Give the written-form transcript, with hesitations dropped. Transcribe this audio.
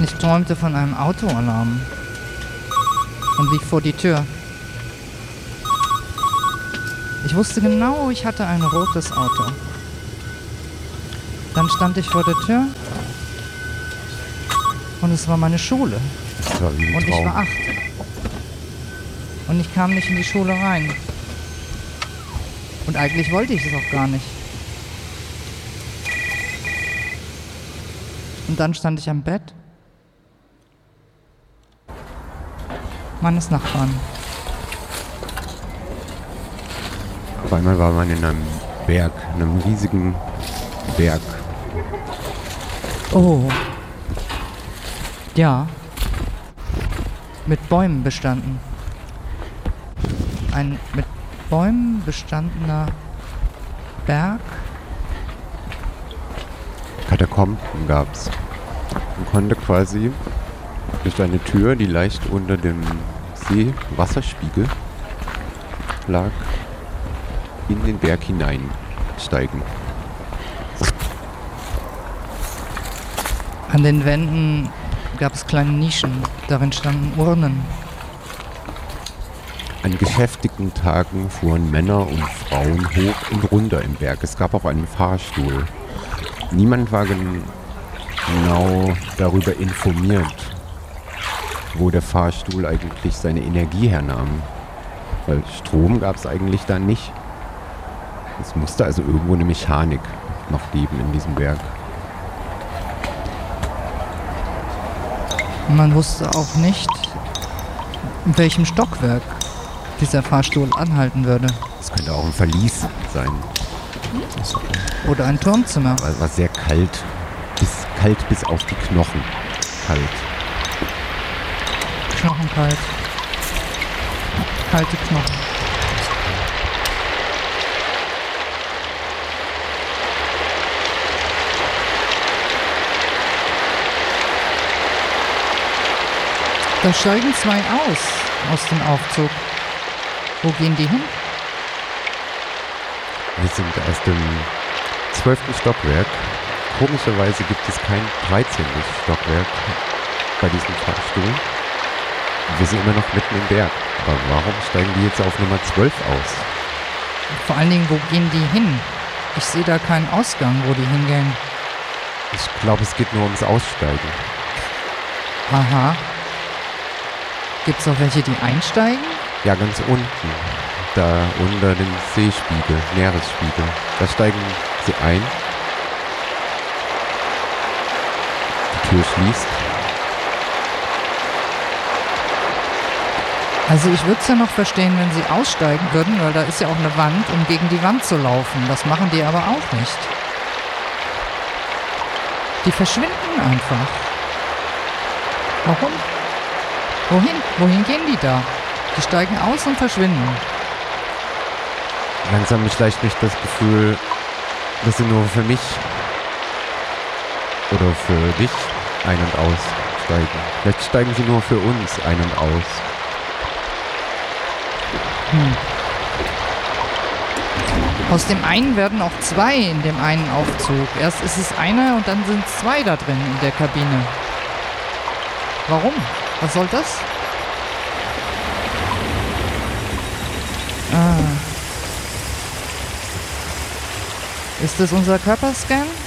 Ich träumte von einem Autoalarm und lief vor die Tür. Ich wusste genau, ich hatte ein rotes Auto. Dann stand ich vor der Tür und es war meine Schule. Das war wie ein Und ich Traum. war 8. Und ich kam nicht in die Schule rein. Und eigentlich wollte ich es auch gar nicht. Und dann stand ich am Bett meines Nachbarn. Auf einmal war man in einem Berg, einem riesigen Berg. Oh. Ja. Mit Bäumen bestanden. Ein mit Bäumen bestandener Berg. Katakomben gab's. Man konnte quasi durch eine Tür, die leicht unter dem Seewasserspiegel lag, in den Berg hineinsteigen. An den Wänden gab es kleine Nischen. Darin standen Urnen. An geschäftigen Tagen fuhren Männer und Frauen hoch und runter im Berg. Es gab auch einen Fahrstuhl. Niemand war genau darüber informiert, wo der Fahrstuhl eigentlich seine Energie hernahm. Weil Strom gab es eigentlich da nicht. Es musste also irgendwo eine Mechanik noch geben in diesem Berg. Man wusste auch nicht, in welchem Stockwerk dieser Fahrstuhl anhalten würde. Es könnte auch ein Verlies sein. Oder ein Turmzimmer. Es war sehr kalt. Kalt bis auf die Knochen. Kalt. Knochenkalt. Kalte Knochen. Da steigen zwei aus dem Aufzug. Wo gehen die hin? Wir sind erst im 12. Stockwerk. Komischerweise gibt es kein 13. Stockwerk bei diesem Fahrstuhl. Wir sind immer noch mitten im Berg. Aber warum steigen die jetzt auf Nummer 12 aus? Vor allen Dingen, wo gehen die hin? Ich sehe da keinen Ausgang, wo die hingehen. Ich glaube, es geht nur ums Aussteigen. Aha. Gibt's auch welche, die einsteigen? Ja, ganz unten. Da unter dem Seespiegel, Meeresspiegel. Da steigen sie ein. Die Tür schließt. Also ich würde es ja noch verstehen, wenn sie aussteigen würden, weil da ist ja auch eine Wand, um gegen die Wand zu laufen. Das machen die aber auch nicht. Die verschwinden einfach. Warum? Wohin? Wohin gehen die da? Die steigen aus und verschwinden. Langsam beschleicht mich das Gefühl, dass sie nur für mich oder für dich ein- und aussteigen. Vielleicht steigen sie nur für uns ein- und aus. Aus dem einen werden auch zwei in dem einen Aufzug. Erst ist es einer und dann sind zwei da drin in der Kabine. Warum? Was soll das? Ah. Ist das unser Körperscan?